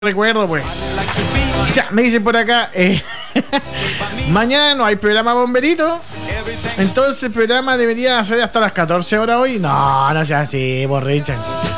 Recuerdo pues. Ya, me dicen por acá. Mañana no hay programa Bomberito. Entonces el programa debería ser hasta las 14 horas hoy. No, no sea así, borricha.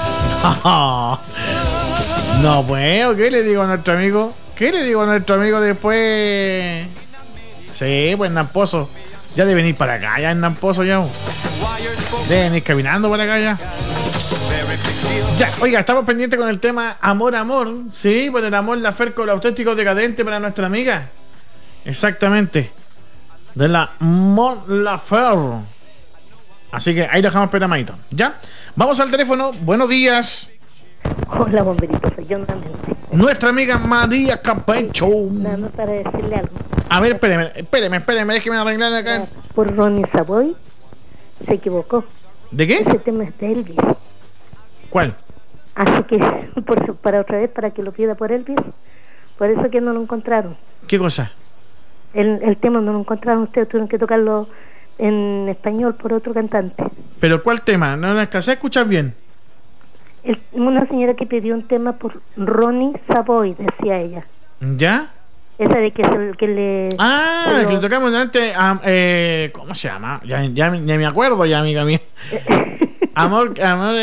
No, pues, ¿qué le digo a nuestro amigo? ¿Qué le digo a nuestro amigo después? Sí, pues Namposo. Ya deben ir para acá, ya en Namposo ya. Deben ir caminando para acá ya. Ya, oiga, estamos pendientes con el tema Amor, Amor. Sí, pues el amor, la fer con el auténtico decadente para nuestra amiga. Exactamente. De la Mon Laferte. Así que ahí lo dejamos peramadito. ¿Ya? Vamos al teléfono. Buenos días. Hola, bomberito, soy yo nuevamente. Nuestra amiga María Capecho. Nada más para decirle algo. A ver, espéreme, déjeme arreglar acá. Por Ronnie Savoy se equivocó. ¿De qué? Ese tema es de Elvis. ¿Cuál? Así que, para otra vez, para que lo pida por Elvis. Por eso que no lo encontraron. ¿Qué cosa? El tema no lo encontraron. Ustedes tuvieron que tocarlo en español por otro cantante. ¿Pero cuál tema? No alcancé a escuchar bien. Una señora que pidió un tema por Ronnie Savoy, decía ella. ¿Ya? Esa de que es el que le... Ah, que lo tocamos antes. ¿Cómo se llama? Ya me acuerdo, ya, amiga mía. Amor,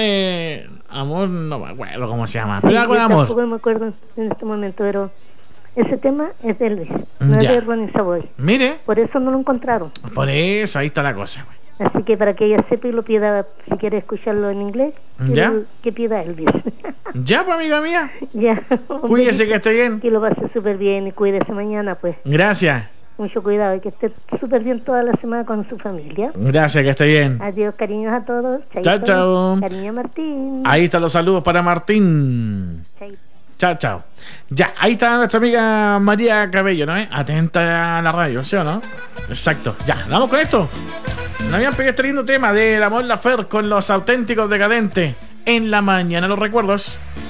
no me acuerdo cómo se llama. Pero algo de amor. Tampoco me acuerdo en este momento, pero ese tema es de Elvis, no es de Ronnie Savoy. Mire. Por eso no lo encontraron. Por eso, ahí está la cosa, güey. Así que para que ella sepa y lo pida, si quiere escucharlo en inglés, ¿ya? Que pida Elvis. Ya, pues, amiga mía. Ya. Cuídese, que esté bien. Que lo pase súper bien y cuídese mañana, pues. Gracias. Mucho cuidado y que esté súper bien toda la semana con su familia. Gracias, que esté bien. Adiós, cariños a todos. Chao, chao. Cariño, Martín. Ahí están los saludos para Martín. Chao, chao. Ya, ahí está nuestra amiga María Cabello, ¿no? Atenta a la radio, ¿sí o no? Exacto. Ya, vamos con esto. No habían pegado este lindo tema de Mon Laferte con los auténticos decadentes en la mañana, los recuerdos.